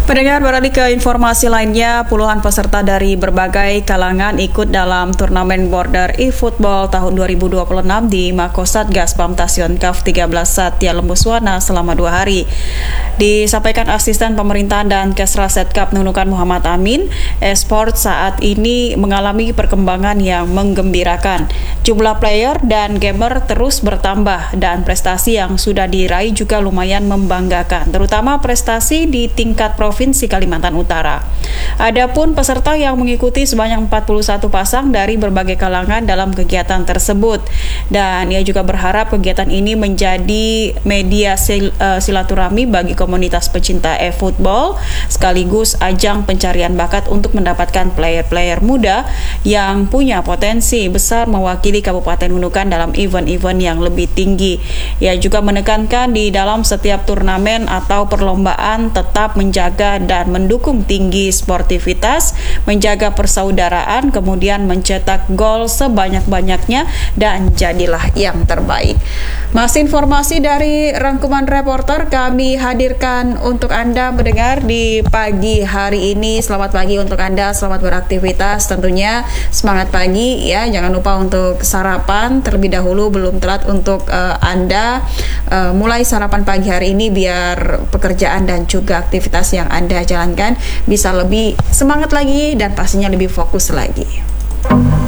Pendengar, beralih ke informasi lainnya, puluhan peserta dari berbagai kalangan ikut dalam turnamen border e-football tahun 2026 di Makosat Gaspam Stasiun KAF 13 Satya Lembuswana selama 2 hari. Disampaikan Asisten Pemerintahan dan Kesra Setkap Nunukan Muhammad Amin, e-sport saat ini mengalami perkembangan yang menggembirakan. Jumlah player dan gamer terus bertambah dan prestasi yang sudah diraih juga lumayan membanggakan, terutama prestasi di tingkat Provinsi Kalimantan Utara. Adapun peserta yang mengikuti sebanyak 41 pasang dari berbagai kalangan dalam kegiatan tersebut. Dan ia juga berharap kegiatan ini menjadi media silaturahmi bagi komunitas pecinta e-football, sekaligus ajang pencarian bakat untuk mendapatkan player-player muda yang punya potensi besar mewakili Kabupaten Nunukan dalam event-event yang lebih tinggi. Ia juga menekankan di dalam setiap turnamen atau perlombaan tetap menjaga dan mendukung tinggi sportivitas, menjaga persaudaraan, kemudian mencetak gol sebanyak-banyaknya dan jadilah yang terbaik. Masih informasi dari rangkuman reporter kami hadirkan untuk Anda mendengar di pagi hari ini. Selamat pagi untuk Anda, selamat beraktivitas tentunya. Semangat pagi ya, jangan lupa untuk sarapan terlebih dahulu, belum telat untuk Anda mulai sarapan pagi hari ini biar pekerjaan dan juga aktivitas yang Anda jalankan bisa lebih semangat lagi dan pastinya lebih fokus lagi.